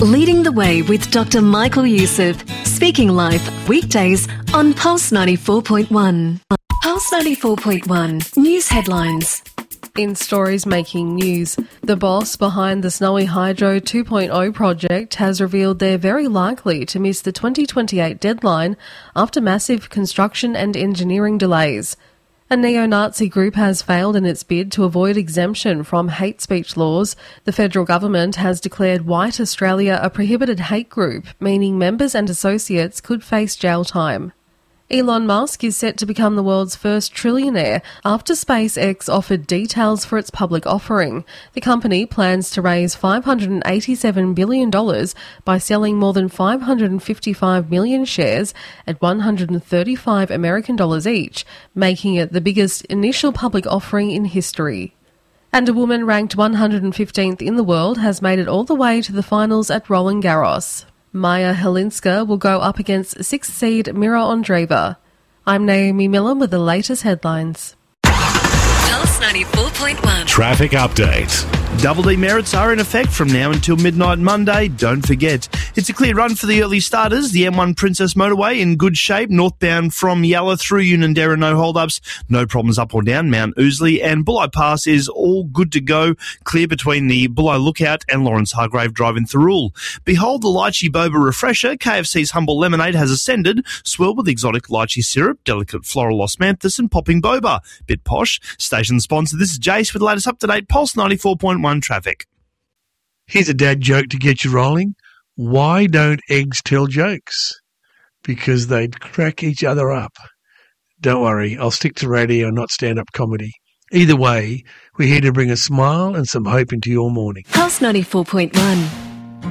Leading the Way with Dr. Michael Youssef. Speaking live weekdays on Pulse 94.1. Pulse 94.1 News Headlines. In stories making news, the boss behind the Snowy Hydro 2.0 project has revealed they're very likely to miss the 2028 deadline after massive construction and engineering delays. A neo-Nazi group has failed in its bid to avoid exemption from hate speech laws. The federal government has declared White Australia a prohibited hate group, meaning members and associates could face jail time. Elon Musk is set to become the world's first trillionaire after SpaceX offered details for its public offering. The company plans to raise $587 billion by selling more than 555 million shares at $135 American each, making it the biggest initial public offering in history. And a woman ranked 115th in the world has made it all the way to the finals at Roland Garros. Maya Helinska will go up against 6th seed Mira Andreeva. I'm Naomi Miller with the latest headlines. Pulse 94.1. Traffic update. Double demerits are in effect from now until midnight Monday. Don't forget, it's a clear run for the early starters. The M1 Princess Motorway in good shape, northbound from Yalla through Unanderra, no hold-ups, no problems up or down Mount Ousley, and Bulli Pass is all good to go, clear between the Bulli Lookout and Lawrence Hargrave Drive in Thirroul. Behold the Lychee Boba Refresher. KFC's Humble Lemonade has ascended, swirled with exotic lychee syrup, delicate floral osmanthus and popping boba. Bit posh. Station sponsor, this is Jace with the latest up-to-date Pulse 94.1 traffic. Here's a dad joke to get you rolling. Why don't eggs tell jokes? Because they'd crack each other up. Don't worry, I'll stick to radio, not stand-up comedy. Either way, we're here to bring a smile and some hope into your morning. Pulse 94.1.